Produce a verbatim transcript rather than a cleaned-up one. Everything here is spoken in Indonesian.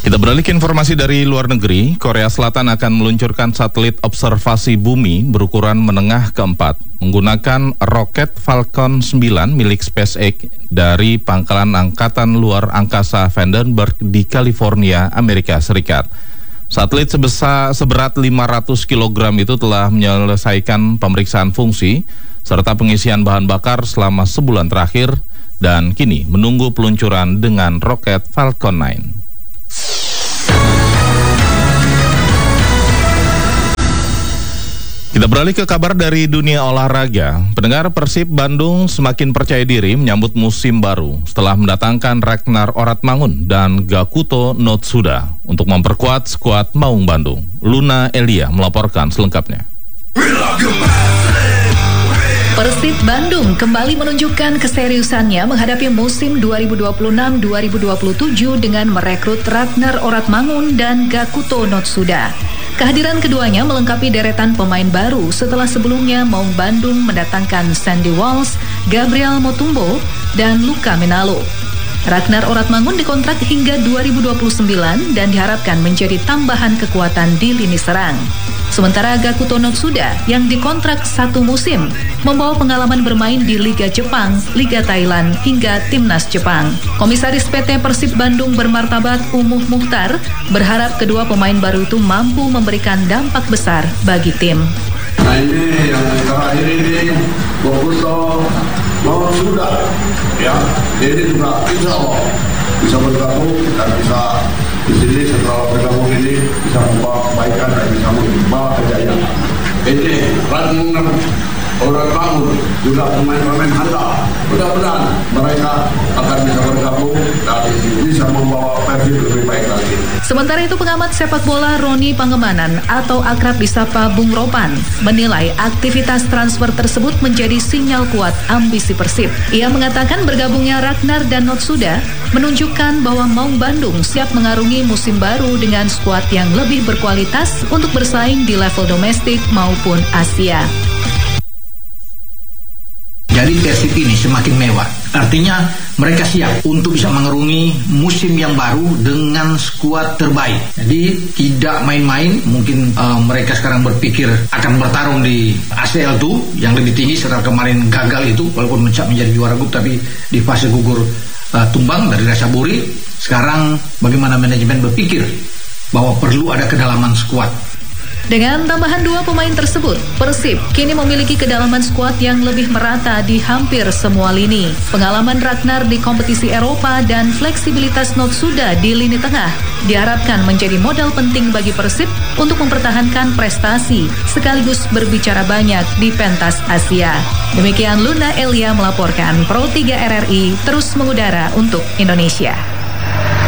Kita beralih ke informasi dari luar negeri. Korea Selatan akan meluncurkan satelit observasi bumi berukuran menengah keempat menggunakan roket Falcon sembilan milik SpaceX dari pangkalan Angkatan Luar Angkasa Vandenberg di California, Amerika Serikat. Satelit sebesar seberat lima ratus kilogram itu telah menyelesaikan pemeriksaan fungsi serta pengisian bahan bakar selama sebulan terakhir dan kini menunggu peluncuran dengan roket Falcon sembilan. Kita beralih ke kabar dari dunia olahraga. Pendengar, Persib Bandung semakin percaya diri menyambut musim baru setelah mendatangkan Ragnar Oratmangun dan Gakuto Notsuda untuk memperkuat skuad Maung Bandung. Luna Elia melaporkan selengkapnya. Persib Bandung kembali menunjukkan keseriusannya menghadapi musim dua ribu dua puluh enam dua ribu dua puluh tujuh dengan merekrut Ragnar Oratmangun dan Gakuto Notsuda. Kehadiran keduanya melengkapi deretan pemain baru setelah sebelumnya Maung Bandung mendatangkan Sandy Walsh, Gabriel Motumbo, dan Luka Menalo. Ragnar Oratmangun dikontrak hingga dua ribu dua puluh sembilan dan diharapkan menjadi tambahan kekuatan di lini serang. Sementara Gakuto Notsuda yang dikontrak satu musim membawa pengalaman bermain di Liga Jepang, Liga Thailand, hingga Timnas Jepang. Komisaris P T Persib Bandung bermartabat Umuh Mukhtar berharap kedua pemain baru itu mampu memberikan dampak besar bagi tim. Nah ini yang terakhir ini Gakuto Notsuda, ya, ini juga insya Allah bisa bergabung dan bisa di sini setelah bergabung ini bisa membawa kebaikan dan bisa membawa kejayaan. Ini Ragnar Oratmangun juga pemain-pemain handal. Mudah-mudahan mereka akan bisa bergabung dan bisa membawa Persib lebih baik lagi. Sementara itu pengamat sepak bola Roni Pangemanan atau akrab disapa Bung Ropan menilai aktivitas transfer tersebut menjadi sinyal kuat ambisi Persib. Ia mengatakan bergabungnya Ragnar dan Notsuda menunjukkan bahwa Maung Bandung siap mengarungi musim baru dengan skuad yang lebih berkualitas untuk bersaing di level domestik maupun Asia. Jadi Persib ini semakin mewah. Artinya mereka siap untuk bisa mengarungi musim yang baru dengan skuad terbaik. Jadi tidak main-main. Mungkin uh, mereka sekarang berpikir akan bertarung di A C L itu yang lebih tinggi setelah kemarin gagal itu. Walaupun mencap menjadi juara grup tapi di fase gugur uh, tumbang dari Rasaburi. Sekarang bagaimana manajemen berpikir bahwa perlu ada kedalaman skuad. Dengan tambahan dua pemain tersebut, Persib kini memiliki kedalaman skuad yang lebih merata di hampir semua lini. Pengalaman Ragnar di kompetisi Eropa dan fleksibilitas Notsuda di lini tengah diharapkan menjadi modal penting bagi Persib untuk mempertahankan prestasi sekaligus berbicara banyak di pentas Asia. Demikian Luna Elia melaporkan Pro tiga R R I terus mengudara untuk Indonesia.